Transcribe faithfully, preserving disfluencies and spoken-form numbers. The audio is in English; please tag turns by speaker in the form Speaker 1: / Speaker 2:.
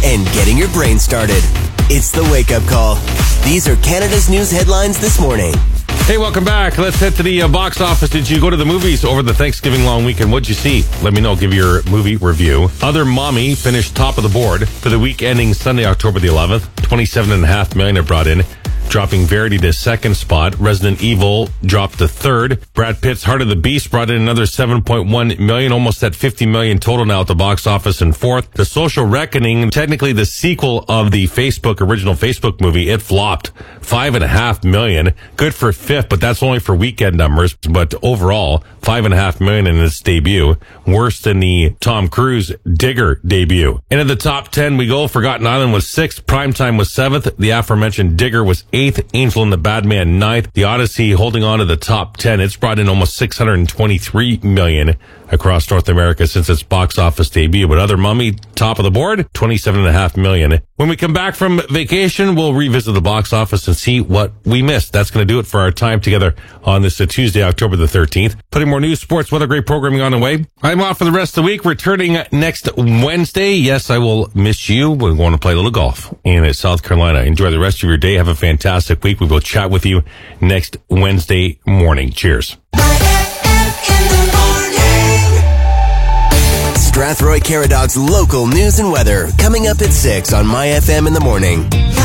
Speaker 1: and getting your brain started. It's the Wake Up Call. These are Canada's news headlines this morning.
Speaker 2: Hey, welcome back. Let's head to the uh, box office. Did you go to the movies over the Thanksgiving long weekend? What'd you see? Let me know. Give your movie review. Other Mommy finished top of the board for the week ending Sunday, October the eleventh. twenty-seven point five million it brought in, dropping Verity to second spot. Resident Evil dropped to third. Brad Pitt's Heart of the Beast brought in another seven point one million, almost at fifty million total now at the box office in fourth. The Social Reckoning, technically the sequel of the Facebook, original Facebook movie, it flopped. Five and a half million. Good for fifth, but that's only for weekend numbers. But overall, five and a half million in its debut. Worse than the Tom Cruise Digger debut. Into the top ten we go. Forgotten Island was sixth. Primetime was seventh. The aforementioned Digger was eighth. Angel and the Bad Man ninth. The Odyssey holding on to the top ten. It's brought in almost six hundred twenty-three million across North America since its box office debut. But Other Mummy, top of the board, twenty-seven and a half million. When we come back from vacation, we'll revisit the box office and see what we missed. That's going to do it for our time together on this uh, Tuesday, October the thirteenth. Putting more news, sports, weather, great programming on the way. I'm off for the rest of the week, returning next Wednesday. Yes, I will miss you. We're going to play a little golf in South Carolina. Enjoy the rest of your day. Have a fantastic week. We will chat with you next Wednesday morning. Cheers.
Speaker 1: Strathroy Caradog's local news and weather coming up at six on My F M in the morning.